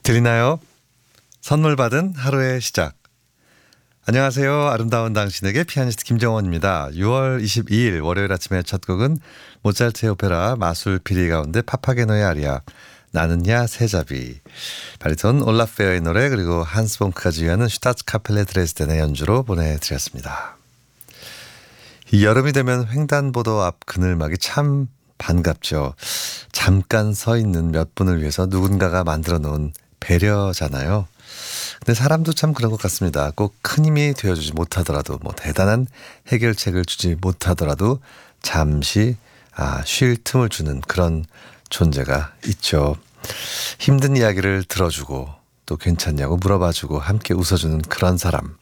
들리나요? 선물 받은 하루의 시작. 안녕하세요. 아름다운 당신에게 피아니스트 김정원입니다. 6월 22일 월요일 아침의 첫 곡은 모차르트의 오페라 마술 피리 가운데 파파게노의 아리아 나는야 세자비, 바리톤 올라페어의 노래, 그리고 한스 봉크가 지휘하는 슈타츠카펠레 드레스덴의 연주로 보내드렸습니다. 이 여름이 되면 횡단보도 앞 그늘막이 참 반갑죠. 잠깐 서 있는 몇 분을 위해서 누군가가 만들어 놓은 배려잖아요. 근데 사람도 참 그런 것 같습니다. 꼭 큰 힘이 되어주지 못하더라도, 대단한 해결책을 주지 못하더라도 잠시 쉴 틈을 주는 그런 존재가 있죠. 힘든 이야기를 들어주고 또 괜찮냐고 물어봐주고 함께 웃어주는 그런 사람.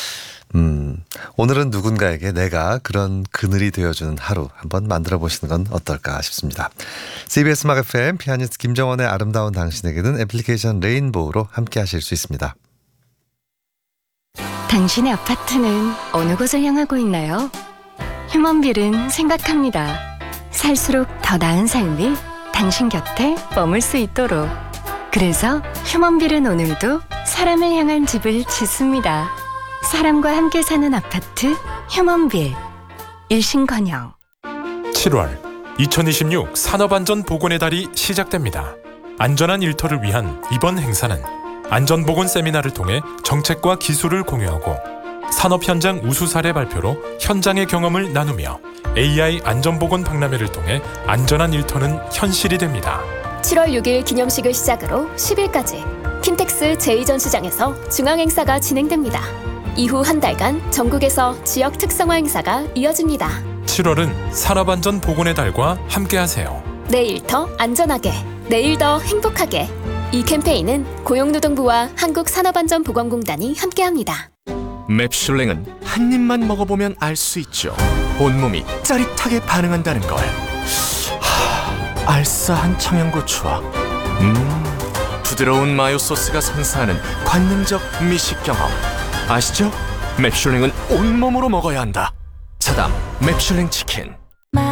오늘은 누군가에게 내가 그런 그늘이 되어주는 하루 한번 만들어 보시는 건 어떨까 싶습니다. CBS 음악 FM 피아니스트 김정원의 아름다운 당신에게는 애플리케이션 레인보우로 함께 하실 수 있습니다. 당신의 아파트는 어느 곳을 향하고 있나요? 휴먼빌은 생각합니다. 살수록 더 나은 삶이 당신 곁에 머물 수 있도록. 그래서 휴먼빌은 오늘도 사람을 향한 집을 짓습니다. 사람과 함께 사는 아파트 휴먼빌. 일신건영. 7월 2026 산업안전 보건의 달이 시작됩니다. 안전한 일터를 위한 이번 행사는 안전보건 세미나를 통해 정책과 기술을 공유하고 산업 현장 우수 사례 발표로 현장의 경험을 나누며 AI 안전보건 박람회를 통해 안전한 일터는 현실이 됩니다. 7월 6일 기념식을 시작으로 10일까지 킨텍스 제2전시장에서 중앙행사가 진행됩니다. 이후 한 달간 전국에서 지역 특성화 행사가 이어집니다. 7월은 산업안전 보건의 달과 함께하세요. 내일 더 안전하게, 내일 더 행복하게. 이 캠페인은 고용노동부와 한국산업안전보건공단이 함께합니다. 맵슐랭은 한 입만 먹어보면 알 수 있죠. 온몸이 짜릿하게 반응한다는 걸. 알싸한 청양고추와 부드러운 마요 소스가 선사하는 관능적 미식 경험. 아시죠? 맵슐랭은 온몸으로 먹어야 한다. 차담 맵슐랭 치킨.